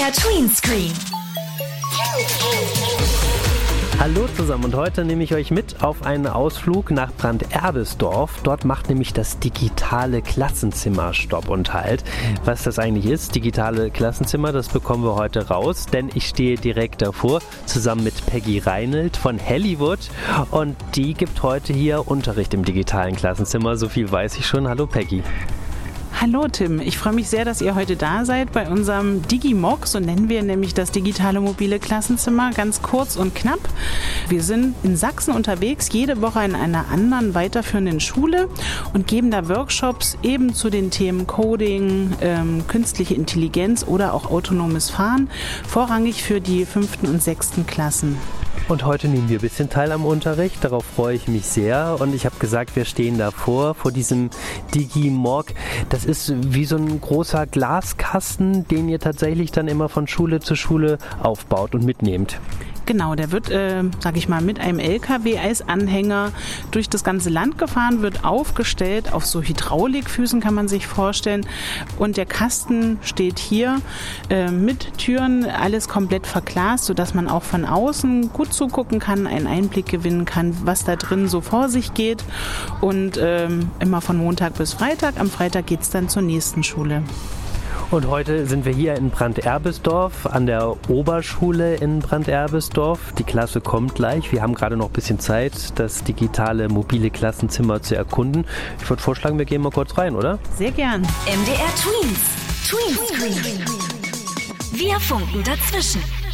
MDR Tweenscreen. Hallo zusammen und heute nehme ich euch mit auf einen Ausflug nach Brand-Erbisdorf. Dort macht nämlich das digitale Klassenzimmer Stopp und Halt. Was das eigentlich ist, digitale Klassenzimmer, das bekommen wir heute raus, denn ich stehe direkt davor, zusammen mit Peggy Reinelt von Hollywood, und die gibt heute hier Unterricht im digitalen Klassenzimmer, so viel weiß ich schon. Hallo Peggy. Hallo Tim, ich freue mich sehr, dass ihr heute da seid bei unserem Digimok, so nennen wir nämlich das digitale mobile Klassenzimmer, ganz kurz und knapp. Wir sind in Sachsen unterwegs, jede Woche in einer anderen weiterführenden Schule und geben da Workshops eben zu den Themen Coding, künstliche Intelligenz oder auch autonomes Fahren, vorrangig für die 5. und 6. Klassen. Und heute nehmen wir ein bisschen teil am Unterricht, darauf freue ich mich sehr. Und ich habe gesagt, wir stehen davor, vor diesem Digimok. Das ist wie so ein großer Glaskasten, den ihr tatsächlich dann immer von Schule zu Schule aufbaut und mitnehmt. Genau, der wird, mit einem LKW als Anhänger durch das ganze Land gefahren, wird aufgestellt auf so Hydraulikfüßen, kann man sich vorstellen. Und der Kasten steht hier mit Türen, alles komplett verglast, sodass man auch von außen gut zugucken kann, einen Einblick gewinnen kann, was da drin so vor sich geht. Und immer von Montag bis Freitag. Am Freitag geht's dann zur nächsten Schule. Und heute sind wir hier in Brand-Erbisdorf an der Oberschule in Brand-Erbisdorf. Die Klasse kommt gleich. Wir haben gerade noch ein bisschen Zeit, das digitale mobile Klassenzimmer zu erkunden. Ich würde vorschlagen, wir gehen mal kurz rein, oder? Sehr gern. MDR Tweenscreen. Wir funken dazwischen.